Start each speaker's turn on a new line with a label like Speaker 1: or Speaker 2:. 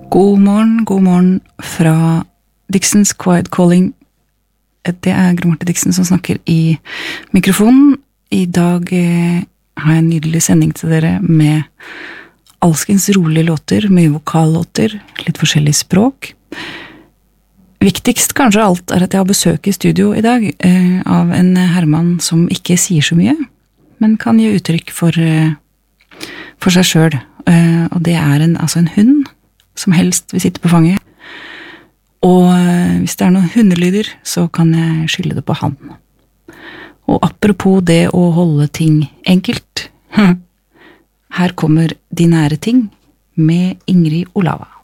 Speaker 1: God morgen fra Dixons Quiet Calling. Det Gro Marte Dixon som snakker i mikrofonen. I dag har jeg en nydelig sending til dere med alskens rolige låter, mye vokallåter, litt forskjellig språk. Viktigst kanskje alt at jeg har besøk i studio i dag av en herremann som ikke sier så mye, men kan gi uttrykk for seg selv. Og det en hund som helst vil sitte på fanget. Og hvis det noen hundelyder, så kan jeg skylde det på han. Og apropos det å holde ting enkelt, her kommer De nære ting med Ingrid Olava.